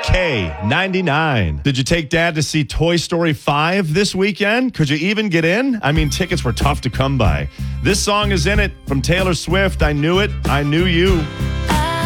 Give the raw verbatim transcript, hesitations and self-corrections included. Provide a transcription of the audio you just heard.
K ninety-nine. Did you take Dad to see Toy Story five this weekend? Could you even get in? I mean, tickets were tough to come by. This song is in it from Taylor Swift. I Knew It, I Knew You.